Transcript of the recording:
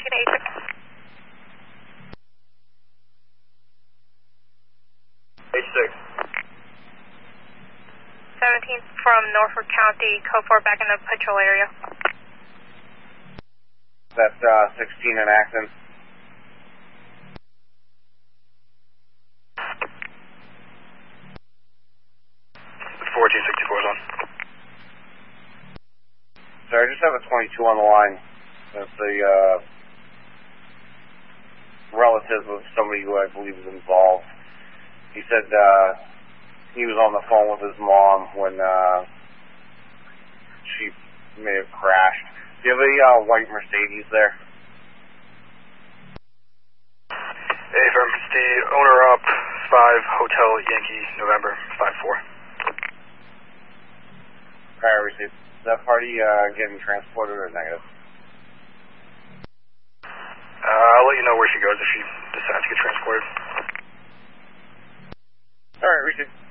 1786. 86. 17 from Norfolk County, code 4 back in the patrol area. That's 16 in Acton. 1464 is on. Sir, I just have a 22 on the line. That's a relative of somebody who I believe is involved. He said he was on the phone with his mom when she may have crashed. Do you have a white Mercedes there? Hey, firm. It's the owner up 5 Hotel Yankee November 54. Alright, received. Is that party getting transported or negative? I'll let you know where she goes if she decides to get transported. Alright, received.